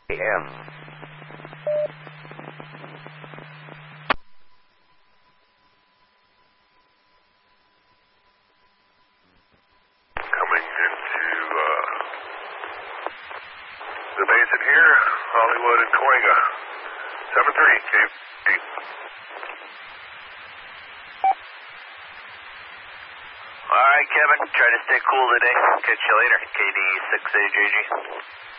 AM. Coming into the basin here, Hollywood and Cahuenga. 7-3, KP. Alright, Kevin, try to stay cool today. Catch you later, KD6AJG.